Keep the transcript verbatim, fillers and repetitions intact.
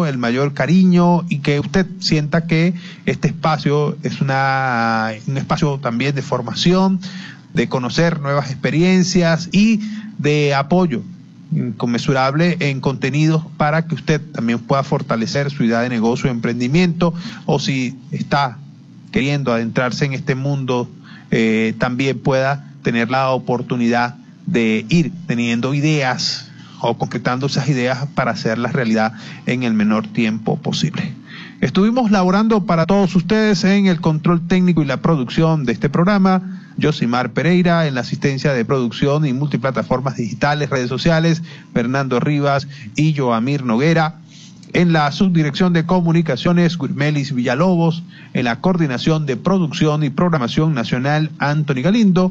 el mayor cariño y que usted sienta que este espacio es una, un espacio también de formación, de conocer nuevas experiencias y de apoyo inconmensurable en contenidos para que usted también pueda fortalecer su idea de negocio o emprendimiento, o si está queriendo adentrarse en este mundo, eh, también pueda tener la oportunidad de ir teniendo ideas o concretando esas ideas para hacerlas realidad en el menor tiempo posible. Estuvimos laborando para todos ustedes en el control técnico y la producción de este programa, Josimar Pereira, en la asistencia de producción y multiplataformas digitales, redes sociales, Fernando Rivas y Joamir Noguera, en la subdirección de comunicaciones, Gurmelis Villalobos, en la coordinación de producción y programación nacional, Anthony Galindo,